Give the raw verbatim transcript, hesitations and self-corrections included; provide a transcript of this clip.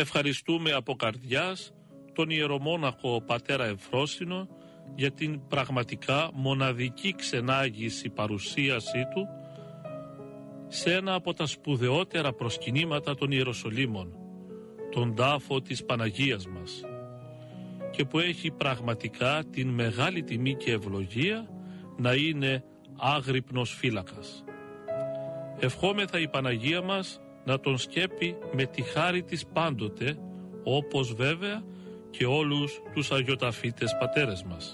Ευχαριστούμε από καρδιάς τον ιερομόναχο πατέρα Ευφρόσυνο για την πραγματικά μοναδική ξενάγηση παρουσίασή του σε ένα από τα σπουδαιότερα προσκυνήματα των Ιεροσολύμων, τον τάφο της Παναγίας μας, και που έχει πραγματικά την μεγάλη τιμή και ευλογία να είναι άγρυπνος φύλακας. Ευχόμεθα η Παναγία μας να τον σκέπει με τη χάρη της πάντοτε, όπως βέβαια και όλους τους αγιοταφίτες πατέρες μας.